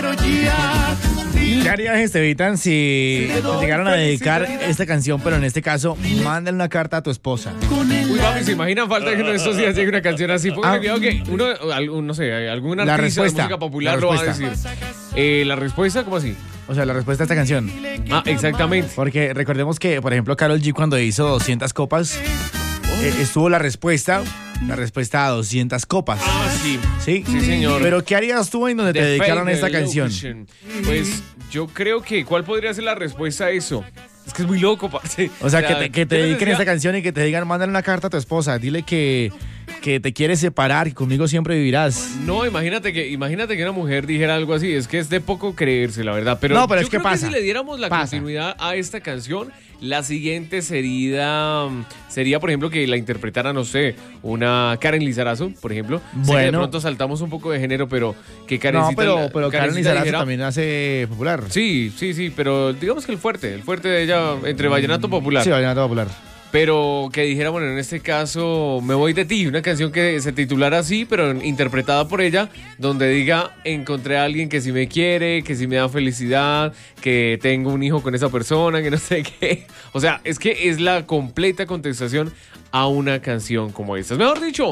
¿Qué harías, Estevitan, si te llegaron a dedicar esta canción, pero en este caso, mándale una carta a tu esposa? Uy, papi, ¿se imaginan? Falta que uno de estos días llegue una canción así. Pónganle cuidado que uno, no sé, algún La artista de respuesta, música popular la lo va a respuesta. decir. ¿La respuesta? ¿Cómo así? O sea, la respuesta a esta canción. Ah, exactamente. Porque recordemos que, por ejemplo, Karol G cuando hizo 200 copas, estuvo la respuesta a 200 copas. Ah, sí. ¿Sí? Sí, señor. Pero ¿qué harías tú en donde te dedicaron Fake esta canción? Evolution. Pues yo creo que, ¿cuál podría ser la respuesta a eso? Es que es muy loco, parce. O sea, que te yo dediquen decía- esta canción y que te digan, mándale una carta a tu esposa, dile que te quieres separar y conmigo siempre vivirás. No, imagínate que una mujer dijera algo así. Es que es de poco creerse, la verdad. Pero, No, pero yo es que creo pasa. que si le diéramos la Pasa. continuidad a esta canción, la siguiente sería, por ejemplo, que la interpretara, no sé, una Karen Lizarazo, por ejemplo. Sé que de Bueno. pronto saltamos un poco de género, pero que No, Karencita... pero Karen Karencita Lizarazo dijera- también hace popular. Sí, pero digamos que el fuerte de ella entre vallenato popular. Sí, vallenato popular. Pero que dijera, bueno, en este caso, Me voy de ti, una canción que se titulara así, pero interpretada por ella, donde diga, encontré a alguien que sí me quiere, que sí me da felicidad, que tengo un hijo con esa persona, que no sé qué. O sea, es que es la completa contestación a una canción como esta. Mejor dicho,